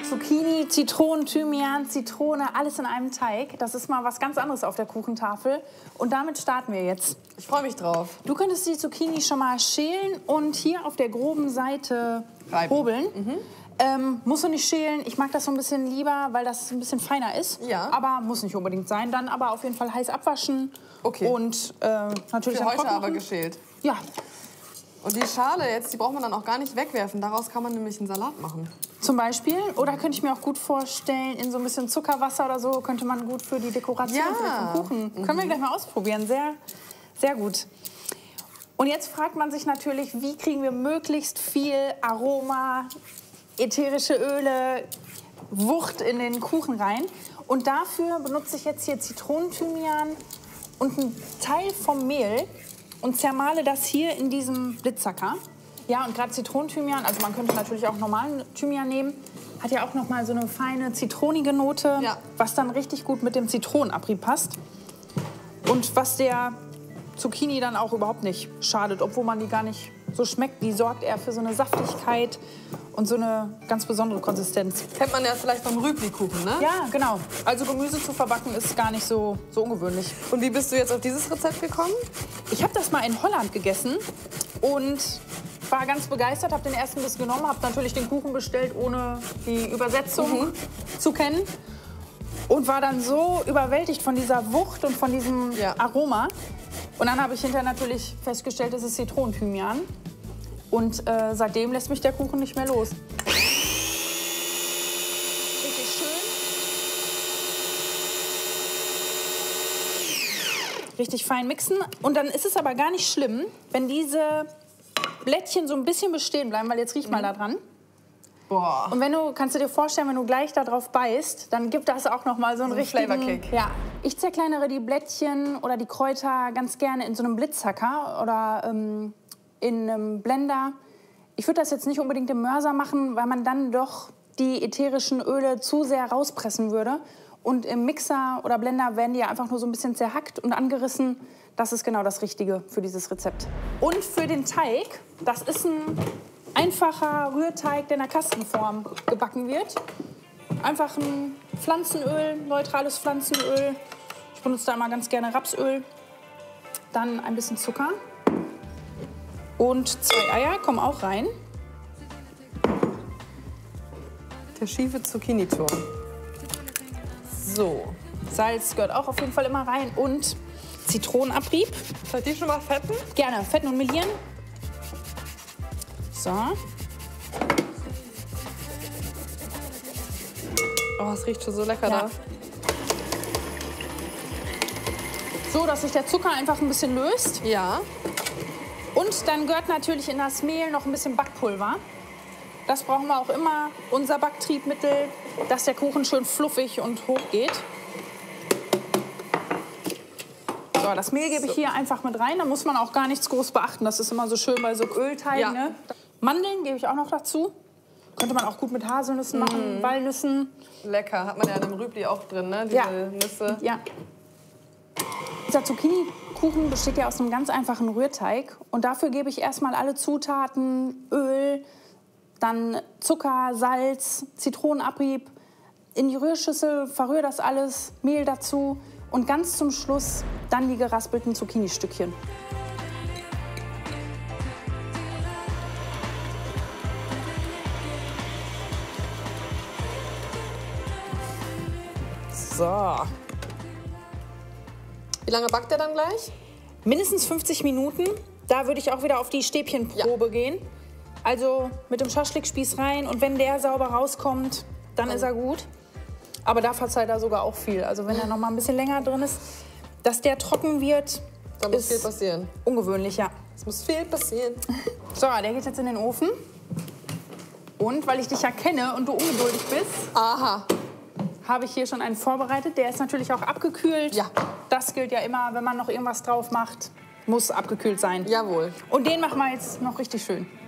Zucchini, Zitronen, Thymian, Zitrone, alles in einem Teig. Das ist mal was ganz anderes auf der Kuchentafel. Und damit starten wir jetzt. Ich freue mich drauf. Du könntest die Zucchini schon mal schälen und hier auf der groben Seite hobeln. Musst du nicht schälen. Ich mag das so ein bisschen lieber, weil das ein bisschen feiner ist. Ja. Aber muss nicht unbedingt sein. Dann aber auf jeden Fall heiß abwaschen. Okay. Und natürlich Für dann heute trocken aber machen. geschält. Ja. Und die Schale jetzt, die braucht man dann auch gar nicht wegwerfen. Daraus kann man nämlich einen Salat machen. Zum Beispiel. Oder könnte ich mir auch gut vorstellen, in so ein bisschen Zuckerwasser oder so, könnte man gut für die Dekoration Ja. für den Kuchen. Können wir gleich mal ausprobieren. Sehr, sehr gut. Und jetzt fragt man sich natürlich, wie kriegen wir möglichst viel Aroma, ätherische Öle, Wucht in den Kuchen rein. Und dafür benutze ich jetzt hier Zitronenthymian und einen Teil vom Mehl und zermale das hier in diesem Blitzsacker. Ja, und gerade Zitronenthymian, also man könnte natürlich auch normalen Thymian nehmen, hat ja auch noch mal so eine feine zitronige Note, Ja. was dann richtig gut mit dem Zitronenabrieb passt. Und was der Zucchini dann auch überhaupt nicht schadet, obwohl man die gar nicht so schmeckt. Die sorgt eher für so eine Saftigkeit und so eine ganz besondere Konsistenz. Kennt man ja vielleicht beim Rübli-Kuchen, ne? Ja, genau. Also Gemüse zu verbacken ist gar nicht so ungewöhnlich. Und wie bist du jetzt auf dieses Rezept gekommen? Ich habe das mal in Holland gegessen und war ganz begeistert, habe den ersten Biss genommen, habe natürlich den Kuchen bestellt, ohne die Übersetzung zu kennen. Und war dann so überwältigt von dieser Wucht und von diesem Aroma. Und dann habe ich hinterher natürlich festgestellt, es ist Zitronenthymian. Und seitdem lässt mich der Kuchen nicht mehr los. Richtig schön. Richtig fein mixen. Und dann ist es aber gar nicht schlimm, wenn diese Blättchen so ein bisschen bestehen bleiben, weil jetzt riech mal da dran. Boah. Und kannst du dir vorstellen, wenn du gleich da drauf beißt, dann gibt das auch noch mal so einen richtigen Flavorkick. Ja. Ich zerkleinere die Blättchen oder die Kräuter ganz gerne in so einem Blitzhacker oder in einem Blender. Ich würde das jetzt nicht unbedingt im Mörser machen, weil man dann doch die ätherischen Öle zu sehr rauspressen würde. Und im Mixer oder Blender werden die ja einfach nur so ein bisschen zerhackt und angerissen. Das ist genau das Richtige für dieses Rezept. Und für den Teig, das ist ein einfacher Rührteig, der in der Kastenform gebacken wird. Einfach ein Pflanzenöl, neutrales Pflanzenöl. Ich benutze da immer ganz gerne Rapsöl. Dann ein bisschen Zucker. Und 2 Eier kommen auch rein. Der schiefe Zucchini-Turm. So, Salz gehört auch auf jeden Fall immer rein. Und Zitronenabrieb. Soll ich die schon mal fetten? Gerne, fetten und melieren. So. Oh, es riecht schon so lecker Ja. da. So, dass sich der Zucker einfach ein bisschen löst. Ja. Und dann gehört natürlich in das Mehl noch ein bisschen Backpulver. Das brauchen wir auch immer, unser Backtriebmittel, dass der Kuchen schön fluffig und hoch geht. So, das Mehl gebe ich hier einfach mit rein. Da muss man auch gar nichts groß beachten. Das ist immer so schön bei so Ölteigen. Ja. Ne? Mandeln gebe ich auch noch dazu. Könnte man auch gut mit Haselnüssen machen, Walnüssen. Lecker. Hat man ja in einem Rübli auch drin, ne? Diese Ja. Nüsse. Ja. Dieser Zucchini-Kuchen besteht ja aus einem ganz einfachen Rührteig. Und dafür gebe ich erstmal alle Zutaten, Öl, dann Zucker, Salz, Zitronenabrieb in die Rührschüssel, verrühre das alles, Mehl dazu und ganz zum Schluss dann die geraspelten Zucchini-Stückchen. So. Wie lange backt der dann gleich? Mindestens 50 Minuten. Da würde ich auch wieder auf die Stäbchenprobe gehen. Also mit dem Schaschlikspieß rein und wenn der sauber rauskommt, dann ist er gut. Aber da verzeiht er sogar auch viel. Also wenn er noch mal ein bisschen länger drin ist, dass der trocken wird, Da muss ist viel passieren. ungewöhnlich, ja. Es muss viel passieren. So, der geht jetzt in den Ofen. Und weil ich dich ja kenne und du ungeduldig bist, Aha. habe ich hier schon einen vorbereitet. Der ist natürlich auch abgekühlt. Ja. Das gilt ja immer, wenn man noch irgendwas drauf macht, muss abgekühlt sein. Jawohl. Und den machen wir jetzt noch richtig schön.